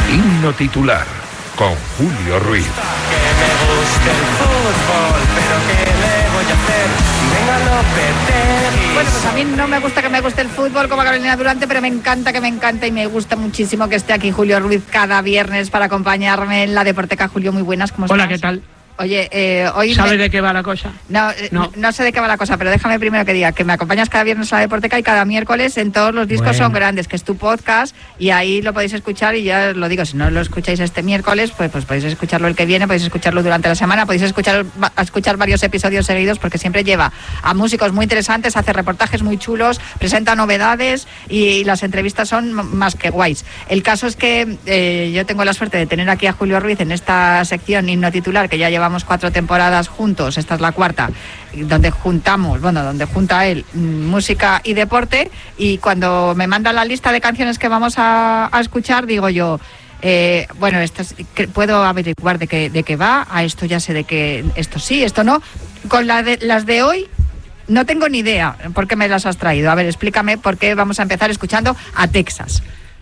Himno titular con Julio Ruiz. Que me guste el fútbol, pero ¿qué le voy a hacer? Venga Lopetegui. Bueno, pues a mí no me gusta que me guste el fútbol como a Carolina Durante, pero me encanta y me gusta muchísimo que esté aquí Julio Ruiz cada viernes para acompañarme en la Deporteca. Julio, muy buenas, ¿cómo estás? Hola, ¿qué tal? Oye, hoy... ¿Sabes de qué va la cosa? No sé de qué va la cosa, pero déjame primero que diga que me acompañas cada viernes a la Deporteca y cada miércoles en Todos los discos son grandes, que es tu podcast, y ahí lo podéis escuchar, y ya os lo digo, si no lo escucháis este miércoles, pues podéis escucharlo el que viene, podéis escucharlo durante la semana, podéis escuchar varios episodios seguidos, porque siempre lleva a músicos muy interesantes, hace reportajes muy chulos, presenta novedades y las entrevistas son más que guays. El caso es que yo tengo la suerte de tener aquí a Julio Ruiz en esta sección Himno Titular, que ya llevamos 4 temporadas juntos, esta es la 4ª, donde junta él música y deporte, y cuando me manda la lista de canciones que vamos a escuchar, digo yo, puedo averiguar de qué va, a esto ya sé de qué, esto sí, esto no. Con las de hoy no tengo ni idea por qué me las has traído. A ver, explícame por qué vamos a empezar escuchando a Texas.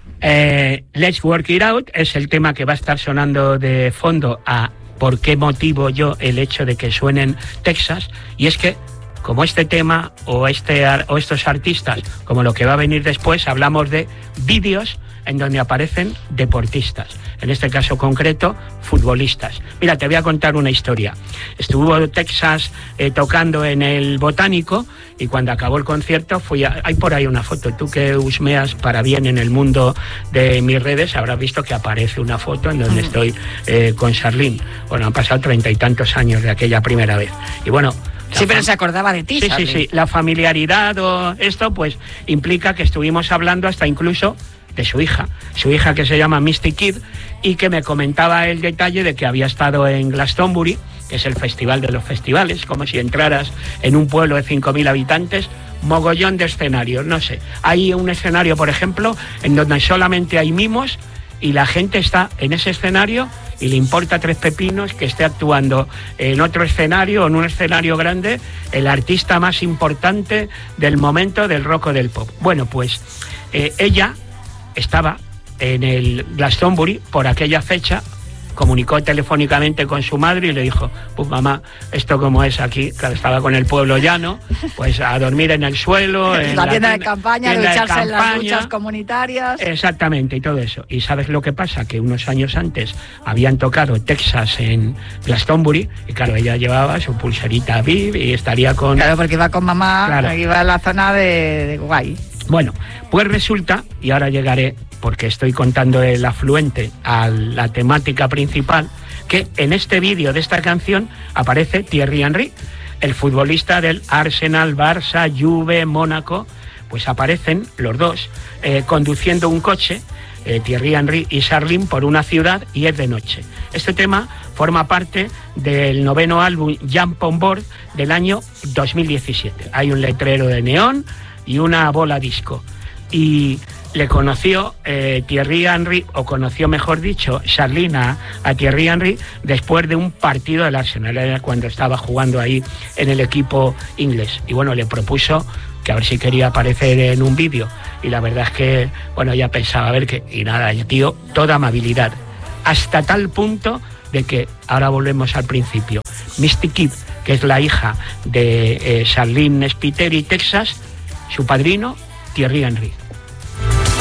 Let's Work It Out es el tema que va a estar sonando de fondo a ¿por qué motivo yo el hecho de que suenen Texas? Y es que, como este tema o estos artistas, como lo que va a venir después, hablamos de vídeos en donde aparecen deportistas, en este caso concreto, futbolistas. Mira, te voy a contar una historia. Estuvo Texas tocando en el Botánico, y cuando acabó el concierto hay por ahí una foto. Tú que husmeas para bien en el mundo de mis redes, habrás visto que aparece una foto en donde estoy con Charlene. Bueno, han pasado 30 y tantos años de aquella primera vez. Y bueno... Sí, pero se acordaba de ti, Sí, sí. La familiaridad o esto, pues, implica que estuvimos hablando hasta incluso de su hija que se llama Misty Kid, y que me comentaba el detalle de que había estado en Glastonbury, que es el festival de los festivales, como si entraras en un pueblo de 5.000 habitantes, mogollón de escenarios, no sé. Hay un escenario, por ejemplo, en donde solamente hay mimos, y la gente está en ese escenario y le importa 3 pepinos que esté actuando en otro escenario o en un escenario grande el artista más importante del momento del rock o del pop. Bueno, pues ella estaba en el Glastonbury por aquella fecha, comunicó telefónicamente con su madre y le dijo, pues mamá, esto como es aquí, claro, estaba con el pueblo llano, pues a dormir en el suelo, en la tienda de campaña, ducharse en las duchas comunitarias. Exactamente, y todo eso. Y ¿sabes lo que pasa? Que unos años antes habían tocado Texas en Glastonbury, y claro, ella llevaba su pulserita VIP y estaría con... Claro, porque iba con mamá, claro. Iba a la zona de guay. Bueno, pues resulta, y ahora llegaré, porque estoy contando el afluente a la temática principal, que en este vídeo de esta canción aparece Thierry Henry, el futbolista del Arsenal, Barça, Juve, Mónaco. Pues aparecen los dos conduciendo un coche, Thierry Henry y Charlene, por una ciudad, y es de noche. Este tema forma parte del 9º álbum Jump on Board del año 2017. Hay un letrero de neón y una bola disco. Y le conoció Thierry Henry, o conoció mejor dicho Charlene a Thierry Henry después de un partido del Arsenal, era cuando estaba jugando ahí en el equipo inglés. Y bueno, le propuso que a ver si quería aparecer en un vídeo. Y la verdad es que, bueno, ya pensaba, a ver qué. Y nada, el tío, toda amabilidad. Hasta tal punto de que, ahora volvemos al principio, Misty Kid, que es la hija de Charlene Spiteri, Texas, su padrino, Thierry Henry.